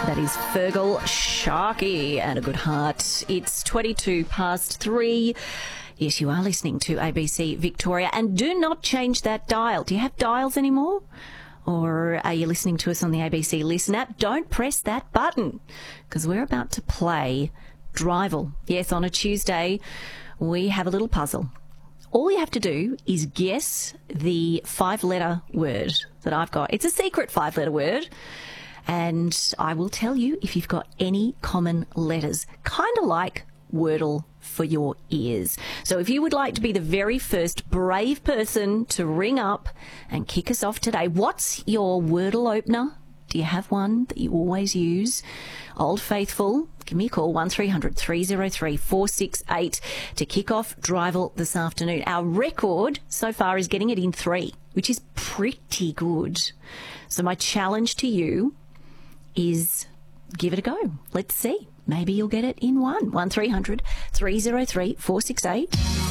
That is Fergal Sharkey and A Good Heart. It's 22 past 3. Yes, you are listening to ABC Victoria. And do not change that dial. Do you have dials anymore? Or are you listening to us on the ABC Listen app? Don't press that button because we're about to play Drivel. Yes, on a Tuesday, we have a little puzzle. All you have to do is guess the 5-letter word that I've got. It's a secret 5-letter word. And I will tell you if you've got any common letters, kind of like Wordle for your ears. So if you would like to be the very first brave person to ring up and kick us off today, what's your Wordle opener? Do you have one that you always use? Old Faithful, give me a call, 1300 303 468 to kick off Drivel this afternoon. Our record so far is getting it in 3, which is pretty good. So my challenge to you is give it a go. Let's see. Maybe you'll get it in 1. 1300 303 468.